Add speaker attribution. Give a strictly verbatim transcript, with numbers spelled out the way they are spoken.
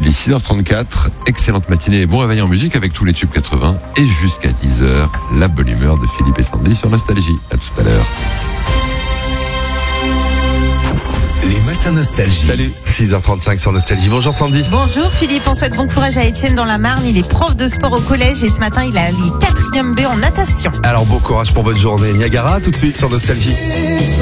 Speaker 1: est six heures trente-quatre. Excellente matinée et bon réveil en musique avec tous les tubes quatre-vingts. Et jusqu'à dix heures, la bonne humeur de Philippe et Sandy sur Nostalgie. À tout à l'heure.
Speaker 2: Les matins Nostalgie.
Speaker 3: Salut, six heures trente-cinq sur Nostalgie. Bonjour Sandy.
Speaker 4: Bonjour Philippe, on souhaite bon courage à Étienne dans la Marne. Il est prof de sport au collège et ce matin il a les quatrième B en natation.
Speaker 3: Alors bon courage pour votre journée. Niagara tout de suite sur Nostalgie.